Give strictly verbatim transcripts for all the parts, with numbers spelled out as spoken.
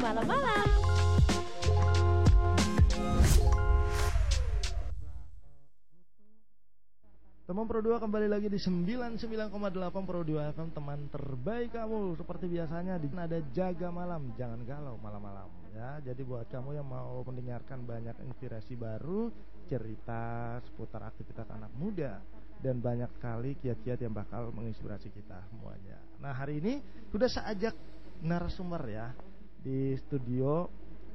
malam-malam. Teman Pro dua kembali lagi di sembilan puluh sembilan koma delapan Pro dua F M, teman terbaik kamu. Seperti biasanya di ada Jaga Malam, jangan galau malam-malam ya. Jadi buat kamu yang mau mendengarkan banyak inspirasi baru, cerita seputar aktivitas anak muda, dan banyak sekali kiat-kiat yang bakal menginspirasi kita semuanya. Nah, hari ini sudah saya ajak narasumber ya di studio.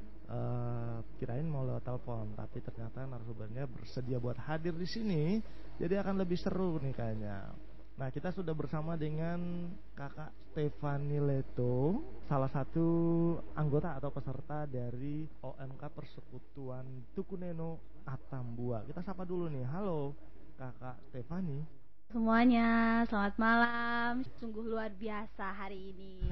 Uh, kirain mau lewat telepon, tapi ternyata narasumbernya bersedia buat hadir di sini. Jadi akan lebih seru nih kayaknya. Nah, kita sudah bersama dengan Kakak Stefani Leto, salah satu anggota atau peserta dari O M K Persekutuan Tukuneno Atambua. Kita sapa dulu nih. Halo Kakak Stefani. Semuanya, selamat malam. Sungguh luar biasa hari ini.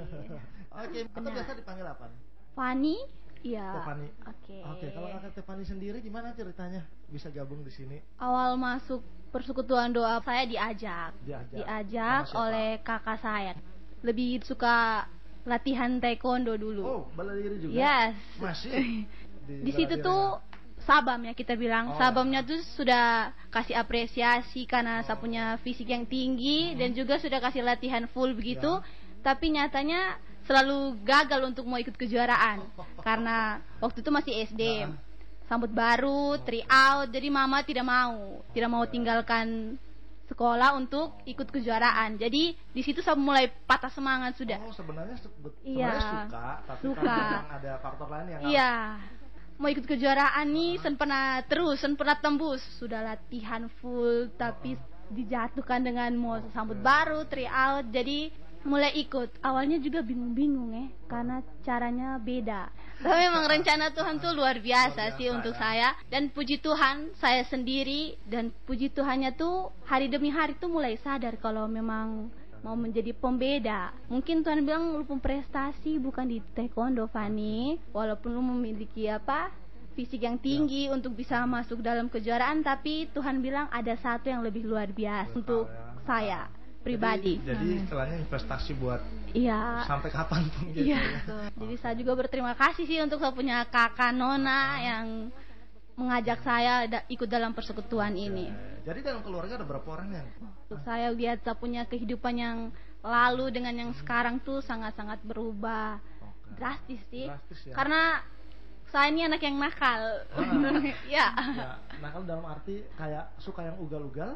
Oke, atau biasa dipanggil apa? Fani? Iya. Stefani. Oke. Oke, kalau Kakak Stefani sendiri gimana ceritanya bisa gabung di sini? Awal masuk persekutuan doa saya diajak. Diajak. Diajak oleh kakak saya. Lebih suka latihan taekwondo dulu. Oh, bela diri juga? Yes. Masih? Di, di situ tuh sabam ya kita bilang. Oh. Sabamnya tuh sudah kasih apresiasi karena oh. saya punya fisik yang tinggi, hmm. dan juga sudah kasih latihan full begitu. Ya. Tapi nyatanya selalu gagal untuk mau ikut kejuaraan karena waktu itu masih S D, nah. sambut baru, try out, jadi mama tidak mau, tidak mau tinggalkan sekolah untuk ikut kejuaraan. Jadi di situ saya mulai patah semangat sudah. Oh, sebenarnya sebenarnya iya. suka, tapi suka. Kan ada faktor lain yang iya. Mau ikut kejuaraan nih, sen pernah terus, sen pernah tembus, sudah latihan full, tapi uh-uh. dijatuhkan dengan mau sambut baru, try out, jadi mulai ikut. Awalnya juga bingung-bingung ya, karena caranya beda. Tapi memang rencana Tuhan tuh luar biasa, luar biasa sih untuk ya. Saya. Dan puji Tuhan, saya sendiri dan puji Tuhannya tuh hari demi hari tuh mulai sadar kalau memang mau menjadi pembeda. Mungkin Tuhan bilang lu prestasi bukan di taekwondo, Fani. Walaupun lu memiliki apa fisik yang tinggi ya. Untuk bisa masuk dalam kejuaraan, tapi Tuhan bilang ada satu yang lebih luar biasa Betul, untuk ya. Saya pribadi. Jadi, jadi istilahnya investasi buat iya. sampai kapan pun gitu iya. ya. Jadi saya juga berterima kasih sih untuk saya punya kakak Nona yang mengajak saya da- ikut dalam persekutuan okay. ini. Jadi dalam keluarga ada berapa orang yang? Untuk saya lihat saya punya kehidupan yang lalu dengan yang sekarang tuh sangat-sangat berubah. Okay. Drastis sih. Drastis, ya. Karena saya ini anak yang nakal. Ah. ya. ya. Nakal dalam arti kayak suka yang ugal-ugal?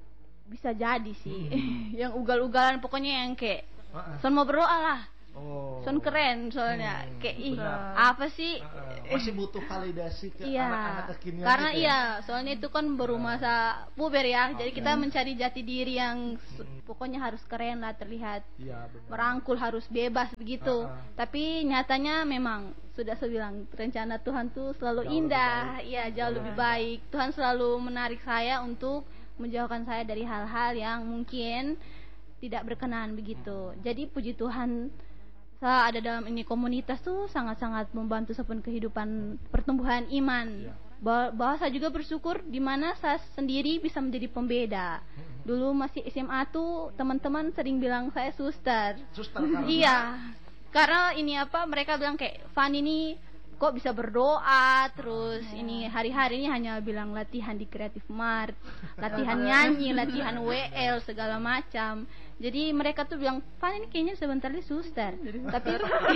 Bisa jadi sih. Hmm. Yang ugal-ugalan pokoknya yang kayak uh-uh. son mau berdoa lah. Oh. Son keren soalnya hmm, kayak ih apa sih? Uh, masih butuh validasi ke iya. anak-anak kekinian. Karena gitu iya, ya? Soalnya itu kan baru masa puber ya. Okay. Jadi kita mencari jati diri yang hmm. pokoknya harus keren lah terlihat. Iya, merangkul harus bebas begitu. Uh-uh. Tapi nyatanya memang sudah saya bilang rencana Tuhan tuh selalu jauh indah. Iya, jauh lebih baik. Tuhan selalu menarik saya untuk menjauhkan saya dari hal-hal yang mungkin tidak berkenan begitu. Jadi puji Tuhan saya ada dalam ini komunitas tuh sangat-sangat membantu sepun kehidupan pertumbuhan iman. Bahwa, bahwa saya juga bersyukur di mana saya sendiri bisa menjadi pembeda. Dulu masih S M A tuh teman-teman sering bilang saya suster. Suster karena iya. Karena ini apa mereka bilang kayak Fan ini kok bisa berdoa terus oh, ini hari-hari ini hanya bilang latihan di Creative Mart, latihan nyanyi, latihan W L segala macam. Jadi mereka tuh bilang, "Fan ini kayaknya sebentar lagi suster." Tapi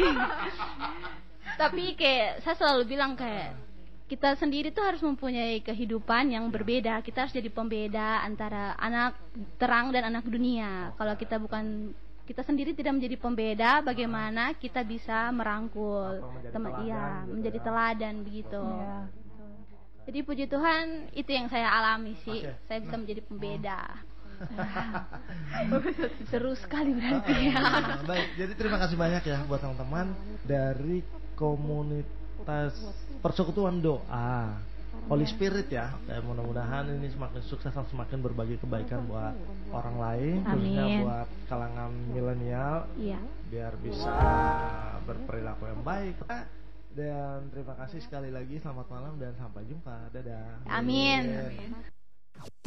tapi kayak saya selalu bilang kayak kita sendiri tuh harus mempunyai kehidupan yang berbeda. Kita harus jadi pembeda antara anak terang dan anak dunia. Kalau kita bukan kita sendiri tidak menjadi pembeda, bagaimana kita bisa merangkul teman iya gitu menjadi ya. Teladan begitu. Ya. Jadi puji Tuhan itu yang saya alami sih. Okay. Saya bisa menjadi pembeda. Seru sekali berarti ya. Baik, jadi terima kasih banyak ya buat teman-teman dari komunitas Persekutuan Doa Holy Spirit ya. Dan mudah-mudahan ini semakin sukses dan semakin berbagi kebaikan buat orang lain, khususnya buat kalangan milenial, iya. biar bisa berperilaku yang baik. Dan terima kasih sekali lagi, selamat malam dan sampai jumpa. Dadah. Amin. Amin.